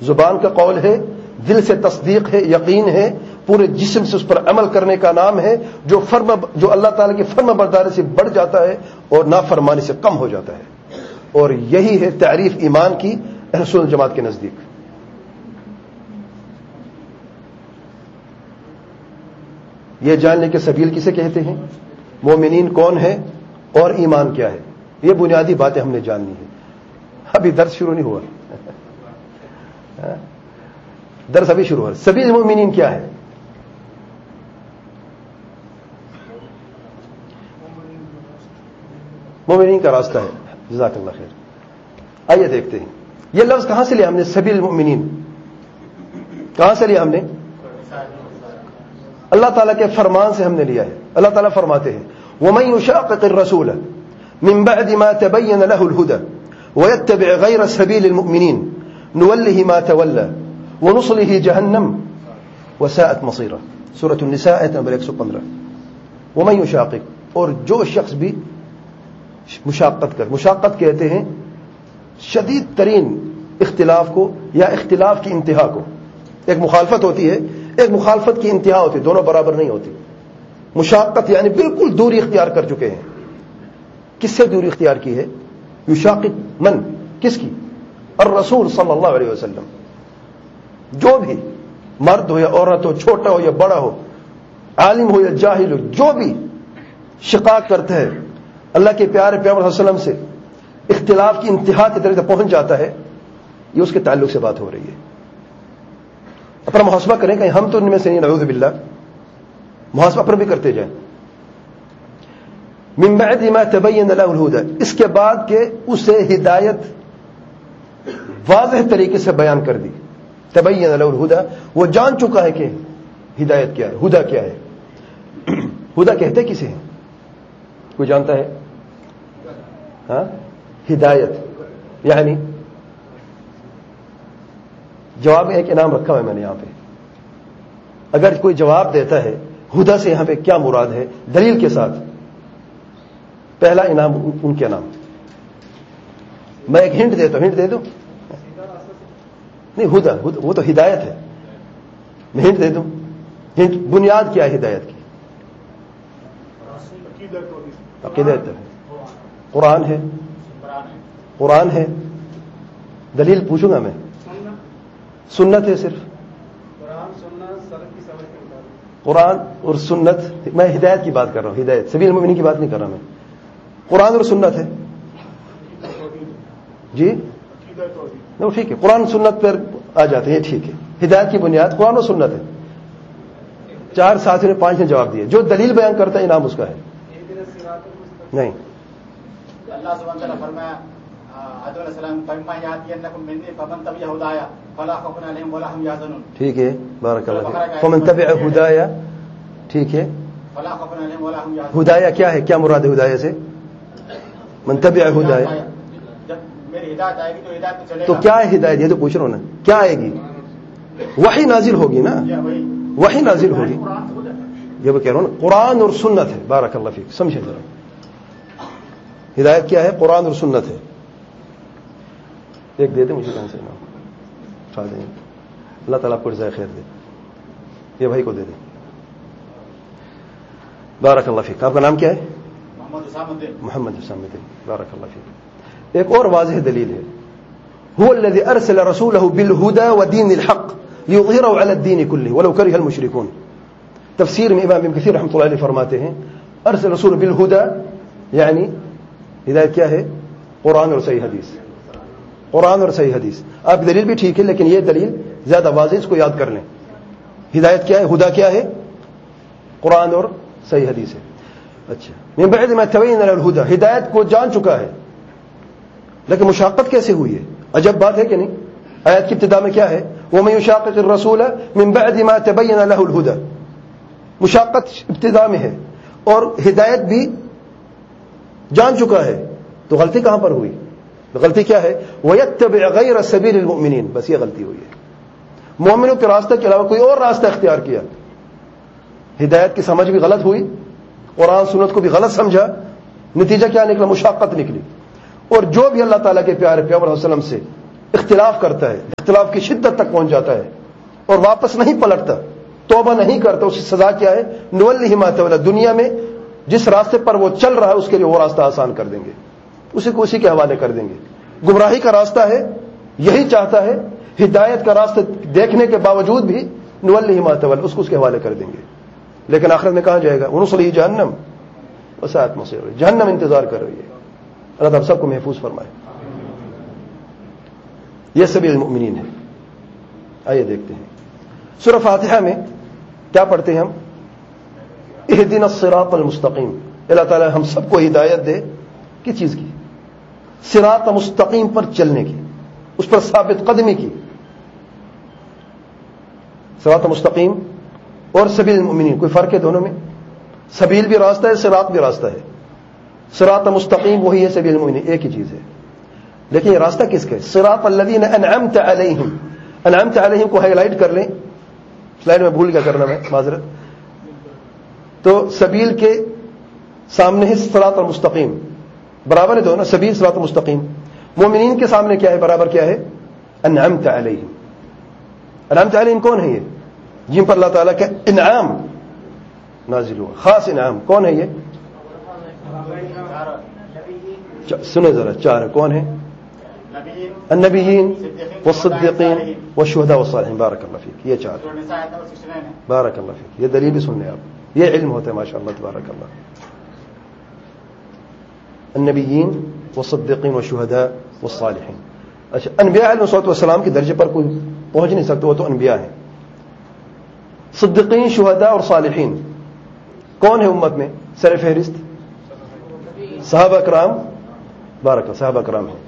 زبان کا قول ہے، دل سے تصدیق ہے، یقین ہے، پورے جسم سے اس پر عمل کرنے کا نام ہے، جو اللہ تعالیٰ کی فرما برداری سے بڑھ جاتا ہے اور نافرمانی سے کم ہو جاتا ہے. اور یہی ہے تعریف ایمان کی اہل سنت جماعت کے نزدیک. یہ جاننے کے سبیل کسے کہتے ہیں، مومنین کون ہے اور ایمان کیا ہے، یہ بنیادی باتیں ہم نے جاننی ہیں. ابھی درس شروع نہیں ہوا، درس ابھی شروع ہوا. سبیل مومنین کیا ہے؟ مومنین کا راستہ ہے. جزاک اللہ خیر. آئیے دیکھتے ہیں یہ لفظ کہاں سے لیا ہم نے، سبیل المؤمنین کہاں سے لیا ہم نے؟ اللہ تعالیٰ کے فرمان سے ہم نے لیا ہے. اللہ تعالیٰ فرماتے ہیں وَمَن يُشَاقِقِ الرَّسُولَ مِن بَعْدِ مَا تَبَيَّنَ لَهُ الْهُدَى وَيَتَّبِعْ غَيْرَ سَبِيلِ الْمُؤْمِنِينَ نُوَلِّهِ مَا تَوَلَّى وَنُصْلِهِ جَهَنَّمَ وَسَاءَتْ مَصِيرًا. سورۃ النساء آیت نمبر 115. وَمَن يُشَاقِق، اور جو شخص بھی مشاقت کر، مشاقت کہتے ہیں شدید ترین اختلاف کو یا اختلاف کی انتہا کو. ایک مخالفت ہوتی ہے، ایک مخالفت کی انتہا ہوتی ہے، دونوں برابر نہیں ہوتی. مشاقت یعنی بالکل دوری اختیار کر چکے ہیں. کس سے دوری اختیار کی ہے؟ یشاقق من، کس کی؟ الرسول صلی اللہ علیہ وسلم. جو بھی مرد ہو یا عورت ہو، چھوٹا ہو یا بڑا ہو، عالم ہو یا جاہل ہو، جو بھی شقاق کرتا ہے اللہ کے پیارے پیغمبر صلی اللہ علیہ وسلم سے اختلاف کی انتہا کی طرف پہنچ جاتا ہے، یہ اس کے تعلق سے بات ہو رہی ہے. اپنا محاسبہ کریں کہ ہم تو ان میں سے نہیں، نعوذ باللہ. محاسبہ پر بھی کرتے جائیں. من بعد ما تبین له الهدى، اس کے بعد کہ اسے ہدایت واضح طریقے سے بیان کر دی. تبین له الهدى، وہ جان چکا ہے کہ ہدایت کیا ہے، ہدا کیا ہے. ہدا کہتے کسے ہیں؟ کوئی جانتا ہے؟ ہاں، ہدایت یعنی جواب ایک انعام رکھا ہوا ہے میں نے یہاں پہ. اگر کوئی جواب دیتا ہے ہدا سے یہاں پہ کیا مراد ہے دلیل کے ساتھ، پہلا انعام ان کے نام. میں ایک ہنٹ دیتا ہوں، ہنٹ دے دوں؟ نہیں، ہدا وہ تو ہدایت ہے. میں ہنٹ دے دوں، ہنٹ بنیاد کیا ہے ہدایت کی؟ عقیدت ہے، قرآن ہے، قرآن ہے. دلیل پوچھوں گا میں؟ سنت ہے. صرف قرآن اور سنت. میں ہدایت کی بات کر رہا ہوں، ہدایت سبیل المؤمنین کی بات نہیں کر رہا میں. قرآن اور سنت ہے جی. نہیں ٹھیک ہے، قرآن سنت پر آ جاتے ہیں، ٹھیک ہے. ہدایت کی بنیاد قرآن اور سنت ہے. 4 ساتھیوں نے 5 نے جواب دیا. جو دلیل بیان کرتا ہے انعام اس کا ہے. نہیں، اللہ سبحانہ وتعالی فرمایا آدم علیہ السلام فَإِمَّا يَأْتِيَنَّكُم مِّنِّي فَمَن تَبِعَ هُدَايَ فَلَا خَوْفٌ عَلَيْهِمْ وَلَا هُمْ يَحْزَنُونَ. ٹھیک ہے، بارک اللہ فیک. فَمَن تَبِعَ هُدَايَ، ٹھیک ہے. فَلَا خَوْفٌ عَلَيْهِمْ وَلَا هُمْ يَحْزَنُونَ. ہدایہ کیا ہے؟ کیا مراد ہے ہدایہ سے؟ من تبع ہدایہ، جب میری ہدایت آئے گی تو ہدایت تو چلے گا. تو کیا ہے ہدایت؟ یہ تو پوچھ رہا ہوں نا، کیا آئے گی؟ وحی نازل ہوگی نا، وحی نازل ہوگی. یہ وہ کہہ رہا ہوں نا، قرآن اور سنت ہے. بارک اللہ فیک. سمجھے ذرا، ہدایت کیا ہے؟ قرآن اور سنت ہے. ایک دے دیں مجھے کہاں سے نام اٹھا دیں. اللہ تعالیٰ آپ کو جزائے خیر دے. یہ بھائی کو دے دیں. بارک اللہ فیک. آپ کا نام کیا ہے؟ محمد حسام الدین. بارک اللہ فیک. ایک اور واضح دلیل ہے، هو الذي ارسل رسوله بالهدى ودين الحق ليظهره على الدين كله ولو كره المشركون. تفسیر میں امام ابن کثیر رحمۃ اللہ علیہ فرماتے ہیں ارسل رسول بالهدى یعنی ہدایت کیا ہے؟ قرآن اور صحیح حدیث. قرآن اور صحیح حدیث. آپ کی دلیل بھی ٹھیک ہے، لیکن یہ دلیل زیادہ واضح، اس کو یاد کر لیں. ہدایت کیا ہے؟ ہدا کیا ہے؟ قرآن اور صحیح حدیث ہے. اچھا، من بعد ما تبین له الهدى، ہدایت کو جان چکا ہے، لیکن مشاقت کیسے ہوئی ہے؟ عجب بات ہے کہ نہیں؟ آیت کی ابتدا میں کیا ہے؟ وَمَن يُشَاقِقِ الرَّسُولَ مِن بَعْدِ مَا تَبَيَّنَ لَهُ الْهُدَى. مشاقت ابتدا میں ہے اور ہدایت بھی جان چکا ہے، تو غلطی کہاں پر ہوئی؟ غلطی کیا ہے؟ وَيَتَّبِعْ غَيْرَ سَبِيلِ الْمُؤْمِنِينَ. بس یہ غلطی ہوئی ہے. مومنوں کے راستہ کے علاوہ کوئی اور راستہ اختیار کیا. ہدایت کی سمجھ بھی غلط ہوئی، قرآن سنت کو بھی غلط سمجھا. نتیجہ کیا نکلا؟ مشاقت نکلی. اور جو بھی اللہ تعالیٰ کے پیارے پیغمبر صلی اللہ علیہ وسلم سے اختلاف کرتا ہے، اختلاف کی شدت تک پہنچ جاتا ہے اور واپس نہیں پلٹتا، توبہ نہیں کرتا، اس کی سزا کیا ہے؟ نولیہ ما تولی، دنیا میں جس راستے پر وہ چل رہا ہے اس کے لیے وہ راستہ آسان کر دیں گے، اسی کو اسی کے حوالے کر دیں گے۔ گمراہی کا راستہ ہے، یہی چاہتا ہے، ہدایت کا راستہ دیکھنے کے باوجود بھی نولیہ ما تولی، اس کو اس کے حوالے کر دیں گے، لیکن آخرت میں کہاں جائے گا؟ ونصلیہ جہنم وساءت مصیرا، جہنم انتظار کر رہی ہے۔ اللہ تعالیٰ سب کو محفوظ فرمائے۔ یہ سبیل المؤمنین ہے۔ آئیے دیکھتے ہیں سورہ فاتحہ میں کیا پڑھتے ہیں ہم؟ اہدنا الصراط المستقیم۔ اللہ تعالیٰ ہم سب کو ہدایت دے، کس چیز کی؟ صراط مستقیم پر چلنے کی، اس پر ثابت قدمی کی۔ صراط مستقیم اور سبیل المؤمنین، کوئی فرق ہے دونوں میں؟ سبیل بھی راستہ ہے، صراط بھی راستہ ہے۔ صراط مستقیم وہی ہے، سبیل المؤمنین ایک ہی چیز ہے، لیکن یہ راستہ کس کا ہے؟ صراط الذین انعمت علیہم۔ انعمت علیہم کو ہائی لائٹ کر لیں، سلائڈ میں بھول گیا کرنا، میں معذرت۔ تو سبیل کے سامنے ہے صراط المستقیم، برابر ہے دونوں، سبیل صراط المستقیم۔ مومنین کے سامنے کیا ہے؟ برابر کیا ہے؟ انعمت علیہم۔ انعمت علیہم کون ہے؟ یہ جن پر اللہ تعالیٰ کا انعام نازل ہوا، خاص انعام۔ کون ہے یہ؟ سنیں ذرا، چار کون ہے؟ النبیین والصدیقین والشہداء والصالحین۔ بارک اللہ فیک، یہ چار۔ بارک اللہ فیک، یہ دلیل بھی سن لیں آپ، یہ علم ہوتا ہے ماشاء اللہ تبارک اللہ۔ النبیین والصدیقین والشہداء والصالحین۔ اچھا، انبیاء علیہ الصلوۃ والسلام کے درجے پر کوئی پہنچ نہیں سکتے، وہ تو انبیاء ہیں۔ صدیقین، شہداء اور صالحین کون ہے امت میں سر فہرست؟ صحابہ کرام۔ بارک اللہ، صحابہ کرام ہیں۔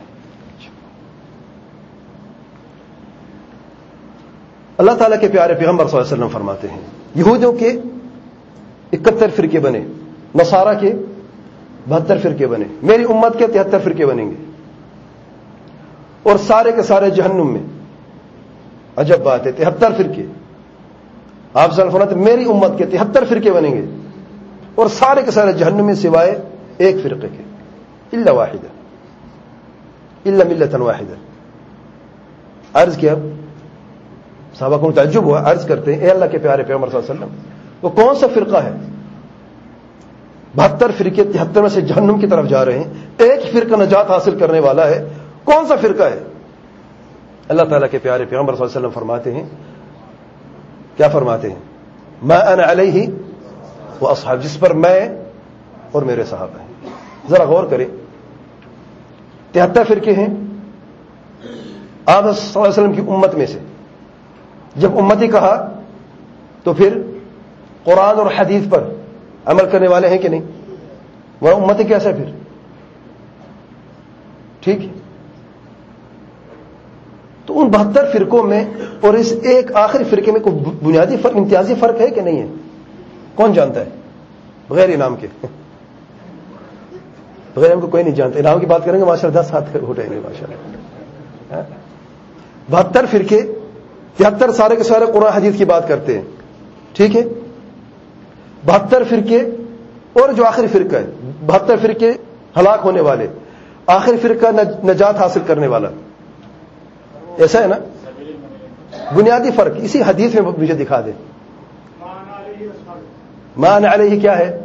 اللہ تعالیٰ کے پیارے پیغمبر صلی اللہ علیہ وسلم فرماتے ہیں یہودیوں کے 71 فرقے بنے، نصارہ کے 72 فرقے بنے، میری امت کے 73 فرقے بنیں گے اور سارے کے سارے جہنم میں۔ عجب بات ہے، 73 فرقے۔ آپ صلی اللہ علیہ وسلم فرماتے میری امت کے 73 فرقے بنیں گے اور سارے کے سارے جہنم میں سوائے ایک فرقے کے، الا واحدہ، الا ملۃ واحدہ۔ عرض کیا، صحابہ کو تعجب ہوا، عرض کرتے ہیں اے اللہ کے پیارے پیغمبر صلی اللہ علیہ وسلم وہ کون سا فرقہ ہے؟ 72 فرقے 73 میں سے جہنم کی طرف جا رہے ہیں، ایک فرقہ نجات حاصل کرنے والا ہے، کون سا فرقہ ہے؟ اللہ تعالیٰ کے پیارے پیغمبر صلی اللہ علیہ وسلم فرماتے ہیں، کیا فرماتے ہیں؟ ما انا علیہ و اصحاب، جس پر میں اور میرے صحابہ ہیں۔ ذرا غور کریں، 73 فرقے ہیں آپ صلی اللہ علیہ وسلم کی امت میں سے۔ جب امتی کہا تو پھر قرآن اور حدیث پر عمل کرنے والے ہیں کہ نہیں؟ وہ امتی کیسا پھر؟ ٹھیک ہے، تو ان 72 فرقوں میں اور اس ایک آخری فرقے میں کوئی بنیادی فرق، امتیازی فرق ہے کہ نہیں ہے؟ کون جانتا ہے بغیر انعام کے؟ بغیر انعام کو کوئی نہیں جانتا۔ انعام کی بات کریں گے ماشاءاللہ 10 ہاتھ اٹھائیں گے ماشاءاللہ۔ 72 فرقے، 73 سارے کے سارے قرآن حدیث کی بات کرتے ہیں، ٹھیک ہے۔ 72 فرقے اور جو آخری فرقہ ہے، 72 فرقے ہلاک ہونے والے، آخری فرقہ نجات حاصل کرنے والا، ایسا ہے نا؟ بنیادی فرق اسی حدیث میں مجھے دکھا دے۔ ما انا علیہ کیا ہے؟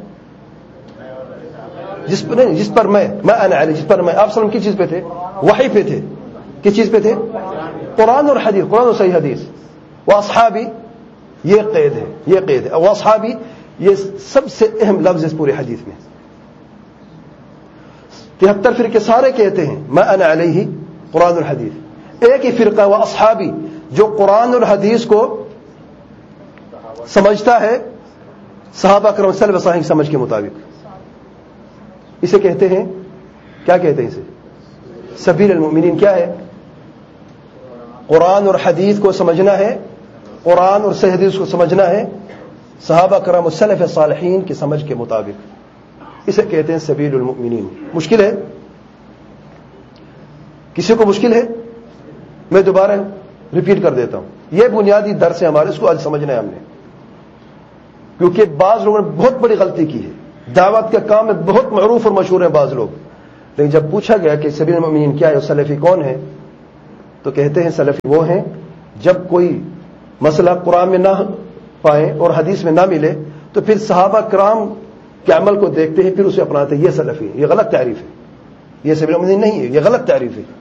جس پر نہیں، جس پر میں، ما انا علیہ، جس پر میں۔ آپ سلام کس چیز پہ تھے؟ وحی پہ تھے۔ کس چیز پہ تھے؟ قرآن اور حدیث، قرآن اور صحیح حدیث۔ واصحابی، یہ قید ہے، یہ قید ہے۔ واصحابی یہ سب سے اہم لفظ اس پورے حدیث میں۔ 73 فرقے سارے کہتے ہیں ما انا علیہ قرآن اور حدیث، ایک ہی فرقہ واصحابی جو قرآن اور حدیث کو سمجھتا ہے صحابہ کرام سلف صالحین کی سمجھ کے مطابق، اسے کہتے ہیں، کیا کہتے ہیں اسے؟ سبیل المؤمنین۔ کیا ہے؟ قرآن اور حدیث کو سمجھنا ہے، قرآن اور صحیح حدیث کو سمجھنا ہے صحابہ کرام سلف صالحین کی سمجھ کے مطابق، اسے کہتے ہیں سبیل المؤمنین۔ مشکل ہے؟ کسی کو مشکل ہے؟ میں دوبارہ ریپیٹ کر دیتا ہوں، یہ بنیادی درس ہے ہمارے، اس کو آج سمجھنا ہے ہم نے، کیونکہ بعض لوگوں نے بہت بڑی غلطی کی ہے۔ دعوت کے کام میں بہت معروف اور مشہور ہیں بعض لوگ، لیکن جب پوچھا گیا کہ سبیل المؤمنین کیا ہے، سلفی کون ہے، تو کہتے ہیں سلفی وہ ہیں جب کوئی مسئلہ قرآن میں نہ پائیں اور حدیث میں نہ ملے تو پھر صحابہ کرام کے عمل کو دیکھتے ہیں، پھر اسے اپناتے ہیں. یہ سلفی ہے. یہ غلط تعریف ہے، یہ سبیل المؤمنین نہیں ہے، یہ غلط تعریف ہے.